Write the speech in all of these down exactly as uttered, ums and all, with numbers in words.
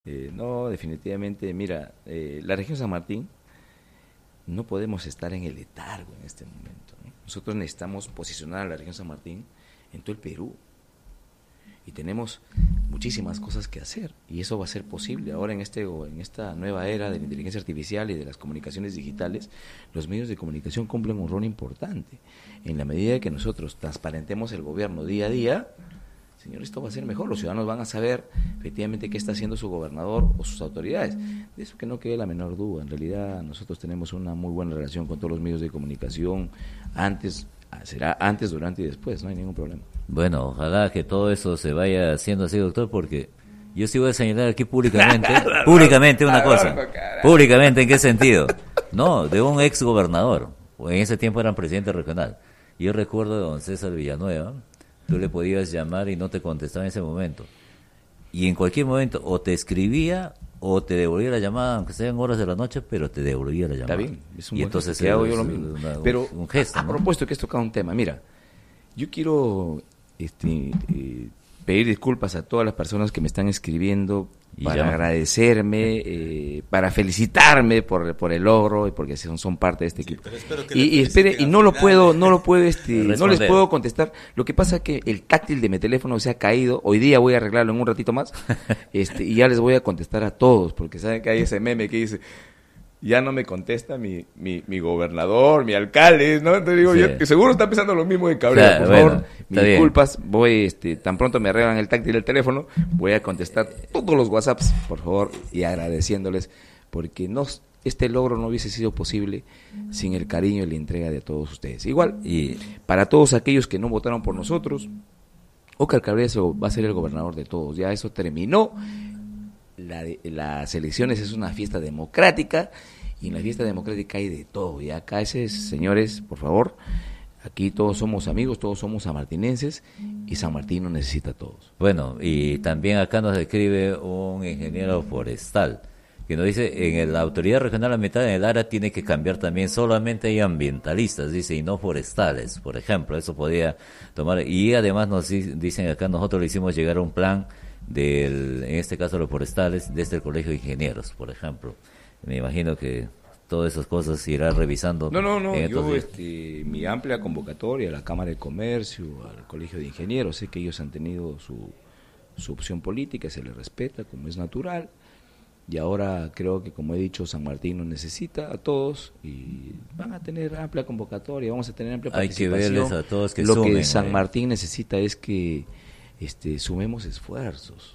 Eh, no, definitivamente, mira, eh, la región San Martín no podemos estar en el letargo en este momento, ¿no? Nosotros necesitamos posicionar a la región San Martín en todo el Perú y tenemos muchísimas cosas que hacer y eso va a ser posible ahora en este en esta nueva era de la inteligencia artificial y de las comunicaciones digitales. Los medios de comunicación cumplen un rol importante en la medida de que nosotros transparentemos el gobierno día a día. Señor, esto va a ser mejor, los ciudadanos van a saber efectivamente qué está haciendo su gobernador o sus autoridades. De eso que no quede la menor duda. En realidad nosotros tenemos una muy buena relación con todos los medios de comunicación, antes, será antes, durante y después, no hay ningún problema. Bueno, ojalá que todo eso se vaya haciendo así, doctor, porque yo sí voy a señalar aquí públicamente, públicamente una cosa, públicamente, ¿en qué sentido? No, de un ex gobernador, en ese tiempo eran presidente regional. Yo recuerdo de don César Villanueva. Tú le podías llamar y no te contestaba en ese momento. Y en cualquier momento o te escribía o te devolvía la llamada, aunque sean horas de la noche, pero te devolvía la llamada. Está bien, es un y buen entonces gesto, que hago yo lo mismo. Una, pero un gesto, a, a ¿no? propósito que has tocado un tema, mira, yo quiero este, eh, pedir disculpas a todas las personas que me están escribiendo Y para ya. agradecerme, eh, para felicitarme por, por el logro y porque son, son parte de este Sí, equipo. pero espero que y, le y espere, y feliciten no al lo final, puedo, ¿eh? no lo puedo, este, no les Responder. puedo contestar. Lo que pasa es que el táctil de mi teléfono se ha caído. Hoy día voy a arreglarlo en un ratito más, este, y ya les voy a contestar a todos, porque saben que hay ese meme que dice, ya no me contesta mi, mi, mi gobernador, mi alcalde, ¿no? Entonces digo, Sí. yo, que seguro está pensando lo mismo de Cabrera, O sea, por bueno, favor, está mis bien. disculpas, voy, este, tan pronto me arreglan el táctil del teléfono, voy a contestar todos los WhatsApps, por favor, y agradeciéndoles, porque no, este logro no hubiese sido posible sin el cariño y la entrega de todos ustedes. Igual, Y para todos aquellos que no votaron por nosotros, Óscar Cabrera va a ser el gobernador de todos, ya eso terminó. La de- las elecciones es una fiesta democrática y en la fiesta democrática hay de todo. Y acá, ese, señores, por favor, aquí todos somos amigos, todos somos sanmartinenses y San Martín nos necesita a todos. bueno, y también acá nos escribe un ingeniero forestal que nos dice, en el- la autoridad regional ambiental en el área tiene que cambiar también, solamente hay ambientalistas, dice, y no forestales, por ejemplo, eso podría tomar, y además nos di- dicen acá, nosotros le hicimos llegar un plan del, en este caso los forestales, desde el Colegio de Ingenieros, por ejemplo. Me imagino que todas esas cosas se irá revisando. No, no, no, en estos yo días. este, mi amplia convocatoria a la Cámara de Comercio, al Colegio de Ingenieros, sé que ellos han tenido su, su opción política, se les respeta como es natural. Y ahora creo que, como he dicho, San Martín nos necesita a todos y van a tener amplia convocatoria, vamos a tener amplia Hay que participación. verles a todos que Lo sumen, que San eh. Martín necesita es que este, sumemos esfuerzos.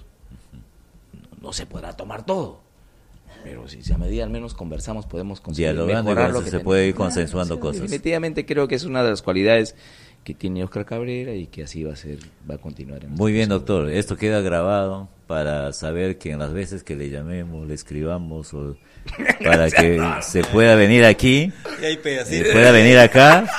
No, no se podrá tomar todo, pero si, si a medida al menos conversamos podemos conseguir Dialogando y mejorar con- lo que se puede ir tenemos. consensuando sí, cosas. Definitivamente creo que es una de las cualidades que tiene Óscar Cabrera y que así va a ser, va a continuar. En Muy bien, nuestro proceso. doctor. Esto queda grabado para saber que en las veces que le llamemos, le escribamos, o para que se pueda venir aquí, Y hay eh, pedacitos. pueda venir acá,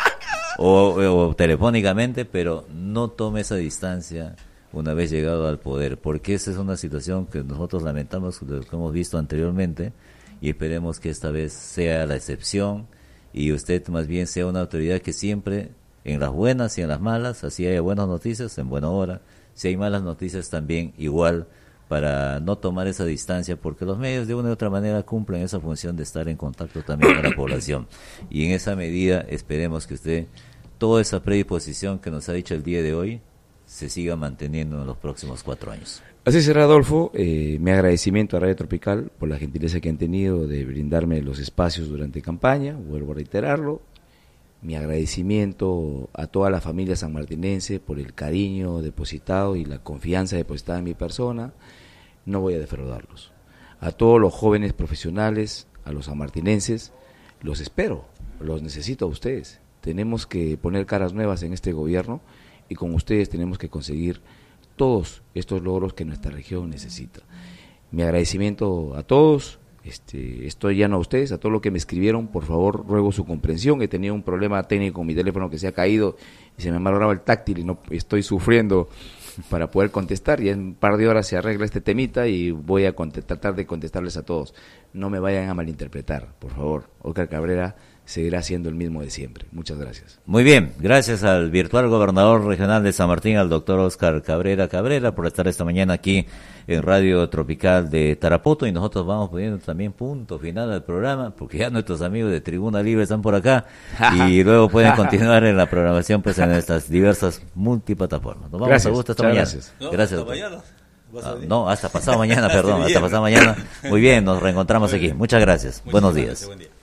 o, o telefónicamente, pero no tome esa distancia una vez llegado al poder, porque esa es una situación que nosotros lamentamos, lo que hemos visto anteriormente, y esperemos que esta vez sea la excepción, y usted más bien sea una autoridad que siempre, en las buenas y en las malas, así haya buenas noticias, en buena hora, si hay malas noticias también igual, para no tomar esa distancia, porque los medios de una u otra manera cumplen esa función de estar en contacto también con la población, y en esa medida esperemos que usted, toda esa predisposición que nos ha dicho el día de hoy, se siga manteniendo en los próximos cuatro años. Así será, Adolfo. Eh, mi agradecimiento a Radio Tropical por la gentileza que han tenido de brindarme los espacios durante campaña, vuelvo a reiterarlo. Mi agradecimiento a toda la familia sanmartinense por el cariño depositado y la confianza depositada en mi persona. No voy a defraudarlos. A todos los jóvenes profesionales, a los sanmartinenses, los espero, los necesito a ustedes. Tenemos que poner caras nuevas en este gobierno y con ustedes tenemos que conseguir todos estos logros que nuestra región necesita. Mi agradecimiento a todos, este, estoy llano a ustedes, a todos los que me escribieron, por favor, ruego su comprensión. He tenido un problema técnico con mi teléfono que se ha caído y se me ha malogrado el táctil y no estoy sufriendo para poder contestar, y en un par de horas se arregla este temita y voy a cont- tratar de contestarles a todos. No me vayan a malinterpretar, por favor. Óscar Cabrera seguirá siendo el mismo de siempre. Muchas gracias. Muy bien, gracias al virtual gobernador regional de San Martín, al doctor Oscar Cabrera Cabrera, por estar esta mañana aquí en Radio Tropical de Tarapoto, y nosotros vamos poniendo también punto final al programa, porque ya nuestros amigos de Tribuna Libre están por acá, y luego pueden continuar en la programación pues en estas diversas multiplataformas. Nos vamos gracias, a gusto esta mañana. Gracias. No, gracias. Hasta mañana. Ah, no, hasta pasado mañana, perdón, hasta pasado mañana. Muy bien, nos reencontramos aquí. Muchas gracias. Muchas Buenos días. Buen día.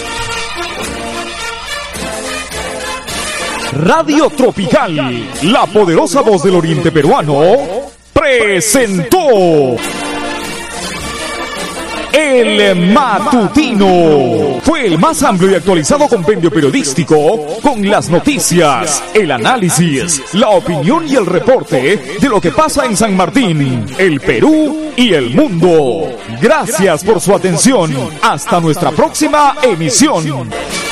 Radio Tropical, la poderosa voz del oriente peruano, presentó El Matutino. Fue el más amplio y actualizado compendio periodístico con las noticias, el análisis, la opinión y el reporte de lo que pasa en San Martín, el Perú y el mundo. Gracias por su atención. Hasta nuestra próxima emisión.